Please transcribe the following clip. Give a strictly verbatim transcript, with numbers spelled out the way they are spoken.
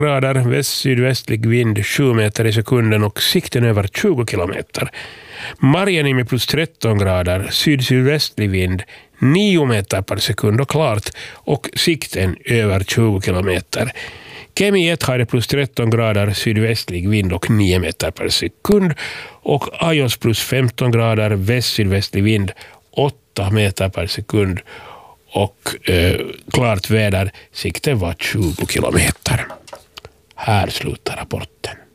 grader, väst-sydvästlig vind sju meter i sekunden och sikten över tjugo kilometer. Marjanimi plus tretton grader, syd-sydvästlig vind nio meter per sekund och klart och sikten över tjugo kilometer. Kemi ett har plus tretton grader, sydvästlig vind och nio meter per sekund och Ajos plus femton grader, väst-sydvästlig vind åtta meter per sekund och eh, klart väder, sikten var tjugo kilometer. Här slutar rapporten.